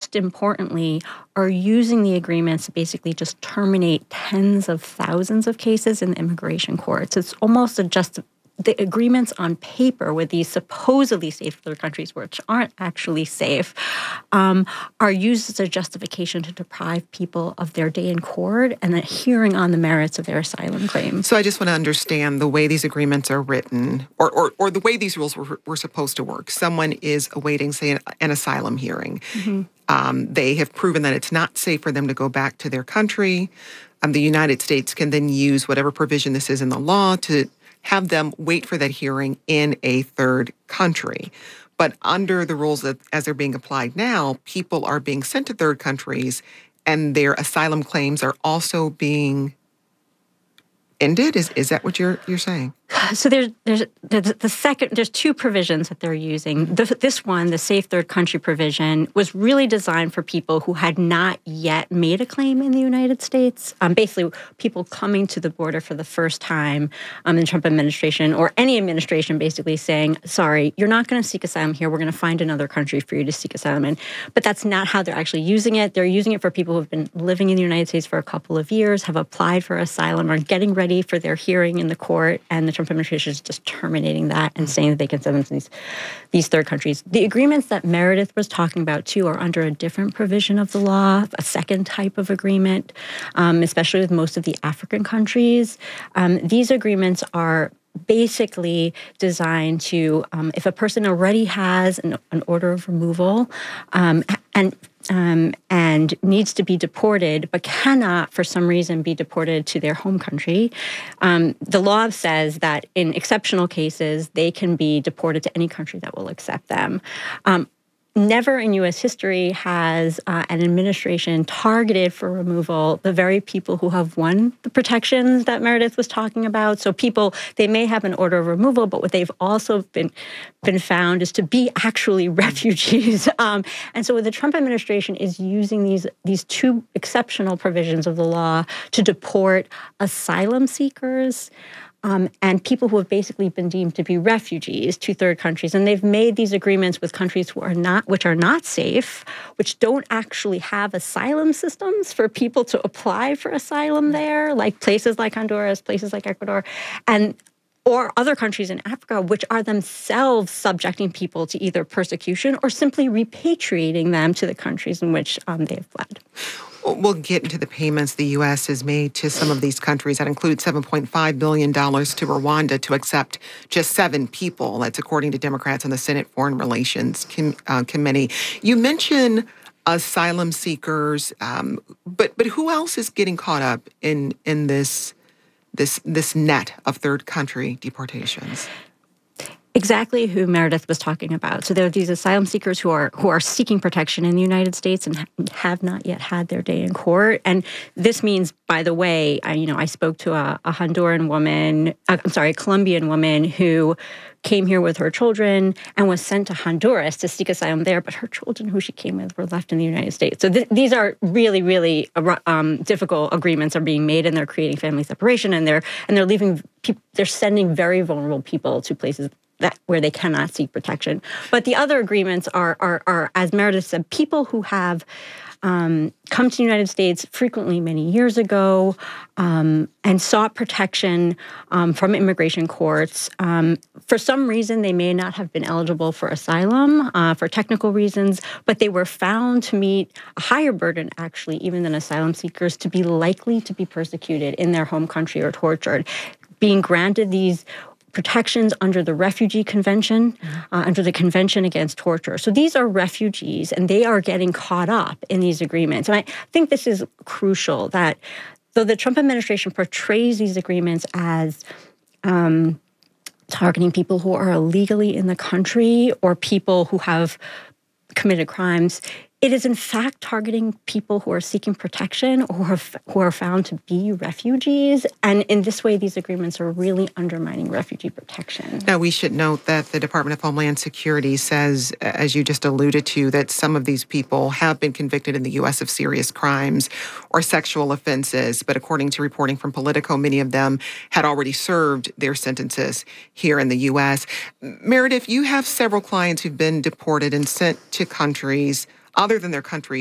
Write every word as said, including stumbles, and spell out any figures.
most importantly, are using the agreements to basically just terminate tens of thousands of cases in immigration courts. It's almost a just the agreements on paper with these supposedly safe third countries, which aren't actually safe, um, are used as a justification to deprive people of their day in court and a hearing on the merits of their asylum claims. So I just want to understand the way these agreements are written, or or, or the way these rules were, were supposed to work. Someone is awaiting, say, an, an asylum hearing. Mm-hmm. Um, they have proven that it's not safe for them to go back to their country. Um, the United States can then use whatever provision this is in the law to have them wait for that hearing in a third country. But under the rules that, as they're being applied now, people are being sent to third countries and their asylum claims are also being ended? Is is that what you're you're saying? So there's there's the, the second there's two provisions that they're using. The, this one, the Safe Third Country provision, was really designed for people who had not yet made a claim in the United States. Um, basically, people coming to the border for the first time um, in the Trump administration or any administration, basically saying, "Sorry, you're not going to seek asylum here. We're going to find another country for you to seek asylum in." But that's not how they're actually using it. They're using it for people who have been living in the United States for a couple of years, have applied for asylum, are getting ready for their hearing in the court, and the Trump administration is just terminating that and saying that they can send them to these, these third countries. The agreements that Meredith was talking about, too, are under a different provision of the law, a second type of agreement, um, especially with most of the African countries. Um, these agreements are basically designed to, um, if a person already has an, an order of removal um, and um, and needs to be deported, but cannot for some reason be deported to their home country, um, the law says that in exceptional cases, they can be deported to any country that will accept them. Um, Never in U S history has uh, an administration targeted for removal the very people who have won the protections that Meredith was talking about. So people, they may have an order of removal, but what they've also been been found is to be actually refugees. Um, and so the Trump administration is using these, these two exceptional provisions of the law to deport asylum seekers Um, and people who have basically been deemed to be refugees to third countries. And they've made these agreements with countries who are not, which are not safe, which don't actually have asylum systems for people to apply for asylum there, like places like Honduras, places like Ecuador, and or other countries in Africa, which are themselves subjecting people to either persecution or simply repatriating them to the countries in which um, they have fled. We'll get into the payments the U S has made to some of these countries. That includes seven point five billion dollars to Rwanda to accept just seven people. That's according to Democrats on the Senate Foreign Relations Com- uh, Committee. You mentioned asylum seekers, um, but but who else is getting caught up in in this this this net of third country deportations? Exactly who Meredith was talking about. So there are these asylum seekers who are who are seeking protection in the United States and have not yet had their day in court. And this means, by the way, I, you know, I spoke to a, a Honduran woman, uh, I'm sorry, a Colombian woman who came here with her children and was sent to Honduras to seek asylum there, but her children who she came with were left in the United States. So th- these are really, really um, difficult agreements are being made, and they're creating family separation, and they're and they're leaving, pe- they're sending very vulnerable people to places that where they cannot seek protection. But the other agreements are, are, are as Meredith said, people who have um, come to the United States frequently many years ago um, and sought protection um, from immigration courts. Um, for some reason, they may not have been eligible for asylum uh, for technical reasons, but they were found to meet a higher burden, actually, even than asylum seekers, to be likely to be persecuted in their home country or tortured. Being granted these protections under the Refugee Convention, uh, under the Convention Against Torture. So these are refugees, and they are getting caught up in these agreements. And I think this is crucial, that though the Trump administration portrays these agreements as um, targeting people who are illegally in the country or people who have committed crimes, it is in fact targeting people who are seeking protection or who are, who are found to be refugees. And in this way, these agreements are really undermining refugee protection. Now, we should note that the Department of Homeland Security says, as you just alluded to, that some of these people have been convicted in the U S of serious crimes or sexual offenses. But according to reporting from Politico, many of them had already served their sentences here in the U S. Meredith, you have several clients who've been deported and sent to countries other than their country